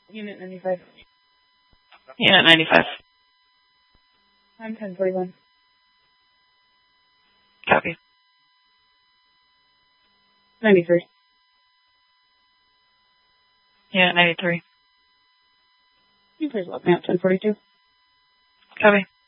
Unit 95. Unit 95. I'm 1041. Copy. 93. Unit 93. You please let me out 1042. Copy.